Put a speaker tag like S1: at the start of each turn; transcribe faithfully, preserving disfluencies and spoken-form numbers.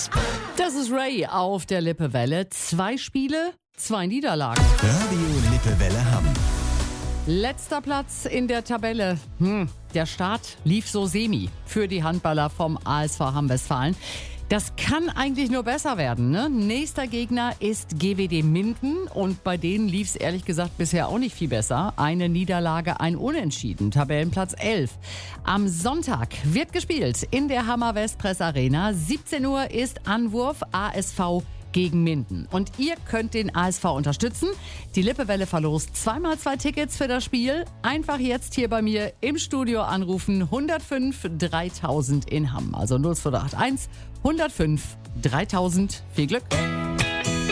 S1: Das ist Ray auf der Lippewelle. Zwei Spiele, zwei Niederlagen.
S2: Radio Lippewelle Hamm.
S1: Letzter Platz in der Tabelle. Hm, der Start lief so semi für die Handballer vom A S V Hamm-Westfalen. Das kann eigentlich nur besser werden, ne? Nächster Gegner ist G W D Minden und bei denen lief es ehrlich gesagt bisher auch nicht viel besser. Eine Niederlage, ein Unentschieden, Tabellenplatz elf. Am Sonntag wird gespielt in der Hammer Westpress Arena. siebzehn Uhr ist Anwurf A S V gegen Minden. Und ihr könnt den A S V unterstützen. Die Lippewelle verlost zweimal zwei Tickets für das Spiel. Einfach jetzt hier bei mir im Studio anrufen. hundertfünf dreitausend in Hamm. Also null zwei acht eins hundertfünf dreitausend. Viel Glück!